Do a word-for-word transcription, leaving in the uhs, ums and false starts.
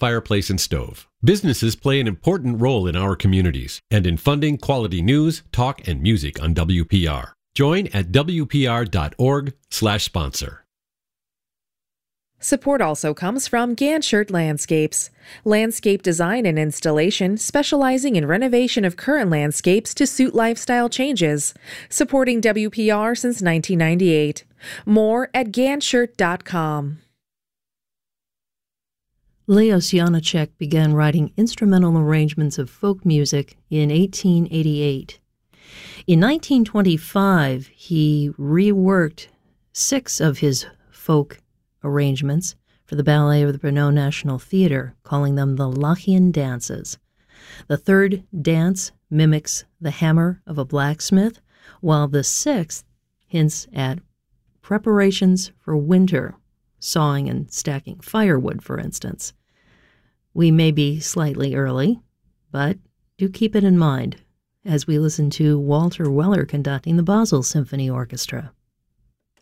fireplace and stove. Businesses play an important role in our communities and in funding quality news, talk, and music on W P R. Join at W P R dot org slash sponsor. Support also comes from Ganshert Landscapes, landscape design and installation specializing in renovation of current landscapes to suit lifestyle changes, supporting W P R since nineteen ninety-eight. More at ganshert dot com. Leos Janáček began writing instrumental arrangements of folk music in eighteen eighty-eight. In nineteen twenty-five, he reworked six of his folk arrangements for the ballet of the Brno National Theatre, calling them the Lachian Dances. The third dance mimics the hammer of a blacksmith, while the sixth hints at preparations for winter, sawing and stacking firewood, for instance. We may be slightly early, but do keep it in mind as we listen to Walter Weller conducting the Basel Symphony Orchestra.